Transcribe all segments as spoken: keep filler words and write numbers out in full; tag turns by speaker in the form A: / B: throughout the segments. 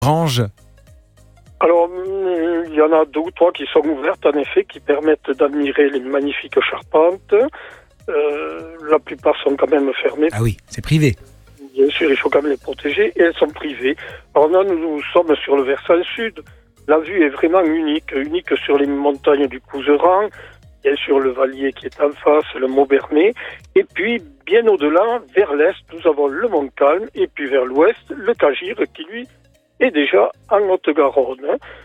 A: Range.
B: Alors, il y en a deux ou trois qui sont ouvertes, en effet, qui permettent d'admirer les magnifiques charpentes. Euh, la plupart sont quand même fermées.
A: Ah oui, c'est privé.
B: Bien sûr, il faut quand même les protéger, et elles sont privées. Alors là, nous, nous sommes sur le versant sud. La vue est vraiment unique, unique sur les montagnes du Couserans, bien sûr le Vallier qui est en face, le Maubernais, et puis bien au-delà, vers l'est, nous avons le Montcalm, et puis vers l'ouest, le Cagir, qui lui est déjà en Haute-Garonne.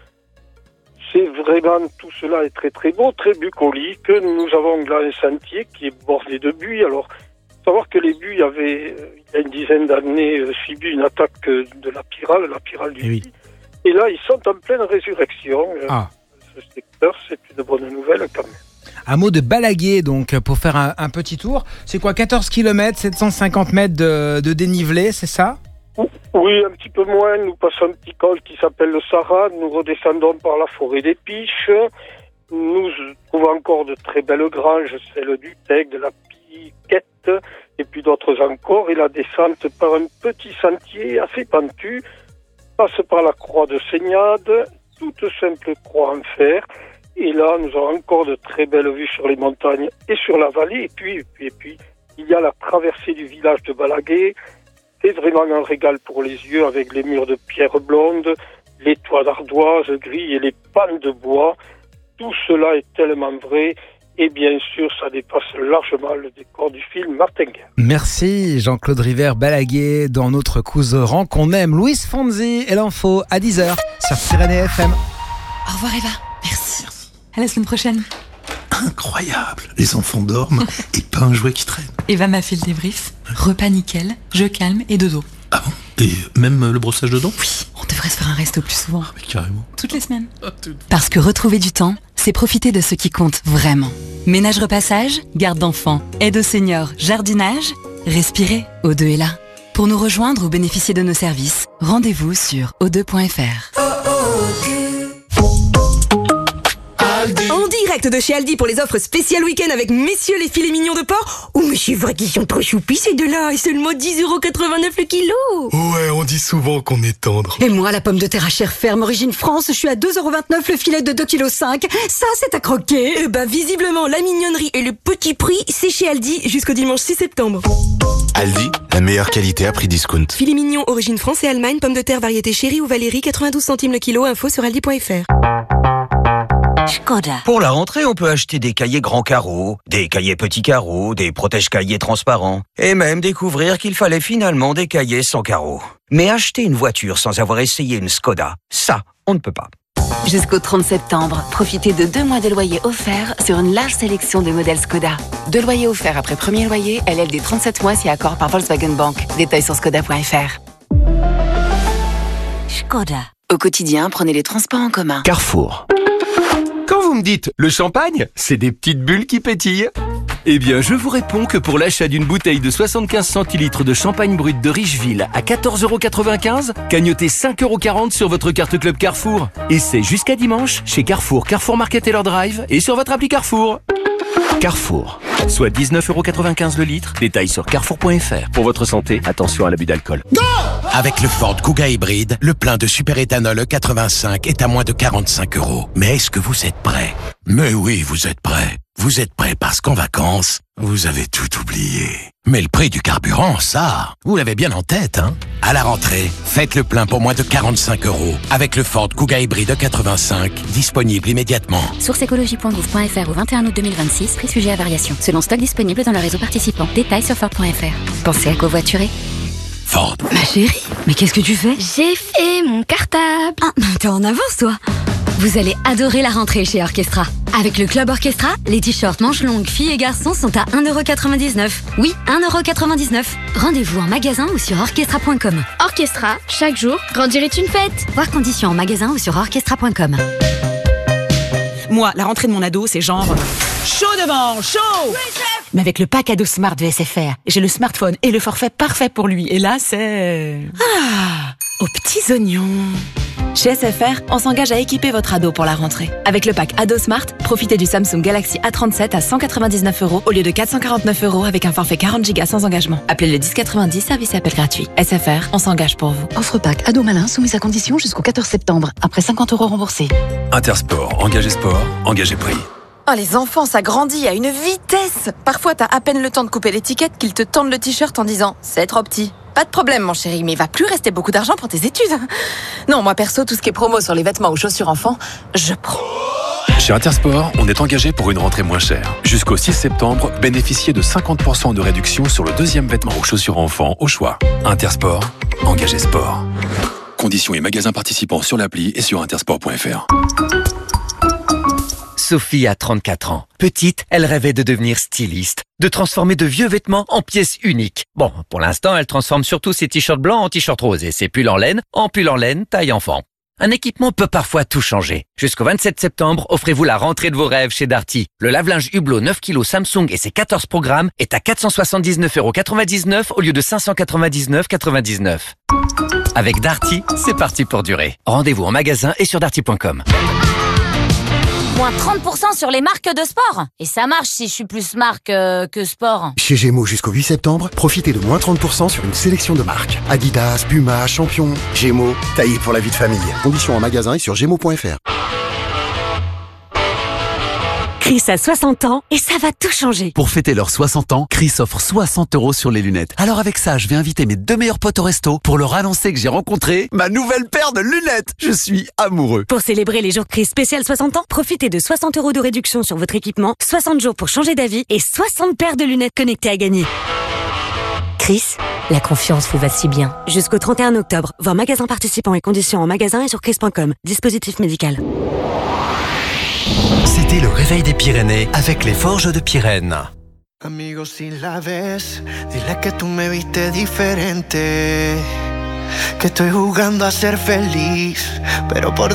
B: C'est vraiment, tout cela est très très beau, très bucolique. Nous avons là un sentier qui est bordé de buis. Alors, savoir que les buis avaient, euh, il y a une dizaine d'années, euh, subi une attaque de la pyrale, la pyrale du buis. Et là, ils sont en pleine résurrection.
A: Ah.
B: Ce secteur, c'est une bonne nouvelle quand même.
A: Un mot de Balaguer, donc, pour faire un, un petit tour. C'est quoi, quatorze kilomètres, sept cent cinquante mètres de, de dénivelé, c'est ça ?
B: Oui, un petit peu moins. Nous passons un petit col qui s'appelle le Sarrat. Nous redescendons par la forêt des Piches. Nous trouvons encore de très belles granges, celle du Tec, de la Piquette, et puis d'autres encore. Et la descente par un petit sentier assez pentu passe par la croix de Seignade, toute simple croix en fer. Et là, nous avons encore de très belles vues sur les montagnes et sur la vallée. Et puis, et puis, et puis il y a la traversée du village de Balaguer. C'est vraiment un régal pour les yeux avec les murs de pierre blonde, les toits d'ardoise gris et les pannes de bois. Tout cela est tellement vrai. Et bien sûr, ça dépasse largement le décor du film Martingale.
A: Merci Jean-Claude River, Balaguer dans notre Couserans qu'on aime. Louise Fonzi et l'info à dix heures sur Pyrénées F M.
C: Au revoir Eva, merci. merci. À la semaine prochaine.
D: Incroyable, les enfants dorment et pas un jouet qui traîne.
C: Eva m'a fait le débrief, repas nickel, jeu calme et dodo.
D: Ah bon ? Et même le brossage de dents ?
C: Oui, on devrait se faire un resto plus souvent.
D: Ah mais carrément.
C: Toutes les semaines.
D: Ah, tout...
C: Parce que retrouver du temps, c'est profiter de ce qui compte vraiment. Ménage repassage, garde d'enfants, aide aux seniors, jardinage, respirez, O deux est là. Pour nous rejoindre ou bénéficier de nos services, rendez-vous sur o deux point f r.
E: En direct de chez Aldi pour les offres spéciales week-end avec messieurs les filets mignons de porc. Oh mais c'est vrai qu'ils sont trop choupis ces deux-là. Et seulement dix euros quatre-vingt-neuf le kilo.
F: Ouais, on dit souvent qu'on est tendre.
E: Et moi, la pomme de terre à chair ferme origine France, je suis à deux euros vingt-neuf le filet de deux virgule cinq kilos. Ça, c'est à croquer. Eh ben, visiblement, la mignonnerie et le petit prix, c'est chez Aldi jusqu'au dimanche six septembre.
F: Aldi, la meilleure qualité à prix discount.
E: Filet mignon origine France et Allemagne, pomme de terre variété chérie ou Valérie, quatre-vingt-douze centimes le kilo. Info sur aldi point f r.
G: Skoda. Pour la rentrée, on peut acheter des cahiers grands carreaux, des cahiers petits carreaux, des protège-cahiers transparents, et même découvrir qu'il fallait finalement des cahiers sans carreaux. Mais acheter une voiture sans avoir essayé une Skoda, ça, on ne peut pas.
H: Jusqu'au trente septembre, profitez de deux mois de loyer offerts sur une large sélection de modèles Skoda. Deux loyers offerts après premier loyer, L L D trente-sept mois si accord par Volkswagen Bank. Détails sur skoda point f r.
I: Skoda.
H: Au quotidien, prenez les transports en commun.
J: Carrefour. Quand vous me dites le champagne, c'est des petites bulles qui pétillent. Eh bien, je vous réponds que pour l'achat d'une bouteille de soixante-quinze centilitres de champagne brut de Richeville à quatorze euros quatre-vingt-quinze, cagnotez cinq euros quarante sur votre carte Club Carrefour. Et c'est jusqu'à dimanche chez Carrefour, Carrefour Market et leur drive et sur votre appli Carrefour. Carrefour, soit dix-neuf euros quatre-vingt-quinze le litre. Détails sur carrefour point f r. Pour votre santé, attention à l'abus d'alcool.
K: Go! Avec le Ford Kuga hybride, le plein de superéthanol E quatre-vingt-cinq est à moins de quarante-cinq euros. Mais est-ce que vous êtes prêts? Mais oui, vous êtes prêts. Vous êtes prêts parce qu'en vacances, vous avez tout oublié. Mais le prix du carburant, ça, vous l'avez bien en tête, hein? À la rentrée, faites le plein pour moins de quarante-cinq euros avec le Ford Kuga hybride E quatre-vingt-cinq, disponible immédiatement.
L: Source écologie point gouv point f r au vingt et un août deux mille vingt-six, prix sujet à variation. Selon stock disponible dans le réseau participant. Détails sur ford point f r. Pensez à covoiturer.
K: Ford.
E: Ma chérie, mais qu'est-ce que tu fais?
L: J'ai fait mon cartable.
E: Ah, t'es en avance, toi.
L: Vous allez adorer la rentrée chez Orchestra. Avec le Club Orchestra, les t-shirts manches longues filles et garçons sont à un euro quatre-vingt-dix-neuf. Oui, un euro quatre-vingt-dix-neuf. Rendez-vous en magasin ou sur orchestra point com.
M: Orchestra, chaque jour, grandir est une fête.
L: Voir conditions en magasin ou sur orchestra point com.
E: Moi, la rentrée de mon ado, c'est genre... chaud devant, chaud! Oui, chef! Mais avec le pack ado Smart de S F R, j'ai le smartphone et le forfait parfait pour lui. Et là, c'est... Ah! Aux petits oignons...
H: Chez S F R, on s'engage à équiper votre ado pour la rentrée. Avec le pack Ado Smart, profitez du Samsung Galaxy A trente-sept à cent quatre-vingt-dix-neuf euros au lieu de quatre cent quarante-neuf euros avec un forfait quarante gigas sans engagement. Appelez le dix quatre-vingt-dix, service et appel gratuit. S F R, on s'engage pour vous.
C: Offre pack Ado Malin soumise à condition jusqu'au quatorze septembre. Après cinquante euros remboursés.
I: Intersport, engagé sport, engagé prix.
N: Oh, les enfants, ça grandit à une vitesse. Parfois, t'as à peine le temps de couper l'étiquette qu'ils te tendent le t-shirt en disant « c'est trop petit ». Pas de problème, mon chéri, mais il va plus rester beaucoup d'argent pour tes études. Non, moi perso, tout ce qui est promo sur les vêtements ou chaussures enfants, je prends.
I: Chez Intersport, on est engagé pour une rentrée moins chère. Jusqu'au six septembre, bénéficiez de cinquante pour cent de réduction sur le deuxième vêtement ou chaussures enfants au choix. Intersport, engagé sport. Conditions et magasins participants sur l'appli et sur intersport point f r.
O: Sophie a trente-quatre ans. Petite, elle rêvait de devenir styliste, de transformer de vieux vêtements en pièces uniques. Bon, pour l'instant, elle transforme surtout ses t-shirts blancs en t-shirts roses et ses pulls en laine en pulls en laine taille enfant. Un équipement peut parfois tout changer. Jusqu'au vingt-sept septembre, offrez-vous la rentrée de vos rêves chez Darty. Le lave-linge Hublot neuf kilos Samsung et ses quatorze programmes est à quatre cent soixante-dix-neuf euros quatre-vingt-dix-neuf au lieu de cinq cent quatre-vingt-dix-neuf euros quatre-vingt-dix-neuf. Avec Darty, c'est parti pour durer. Rendez-vous en magasin et sur darty point com.
P: Moins trente pour cent sur les marques de sport. Et ça marche si je suis plus marque euh, que sport.
Q: Chez Gémeaux jusqu'au huit septembre, profitez de moins trente pour cent sur une sélection de marques. Adidas, Puma, Champion. Gémeaux, taillé pour la vie de famille. Conditions en magasin et sur gémeaux point f r.
E: Chris a soixante ans et ça va tout changer.
R: Pour fêter leurs soixante ans, Chris offre soixante euros sur les lunettes. Alors avec ça, je vais inviter mes deux meilleurs potes au resto pour leur annoncer que j'ai rencontré ma nouvelle paire de lunettes. Je suis amoureux.
E: Pour célébrer les jours Chris spécial soixante ans, profitez de soixante euros de réduction sur votre équipement, soixante jours pour changer d'avis et soixante paires de lunettes connectées à gagner. Chris, la confiance vous va si bien. Jusqu'au trente et un octobre, voir magasin participants et conditions en magasin et sur chris point com. Dispositif médical.
S: C'était le réveil des Pyrénées avec les Forges de Pyrène.
T: Amigo, si la ves, dile que tú me viste diferente, que estoy jugando a ser feliz, pero por